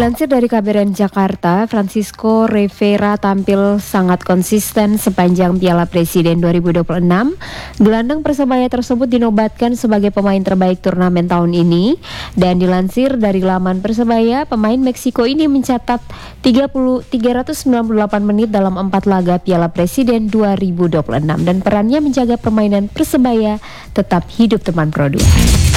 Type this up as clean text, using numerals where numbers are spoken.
Dilansir dari KBRN Jakarta, Francisco Rivera tampil sangat konsisten sepanjang Piala Presiden 2026. Gelandang Persebaya tersebut dinobatkan sebagai pemain terbaik turnamen tahun ini. Dan dilansir dari laman Persebaya, pemain Meksiko ini mencatat 398 menit dalam 4 laga Piala Presiden 2026 dan perannya menjaga permainan Persebaya tetap hidup teman produk.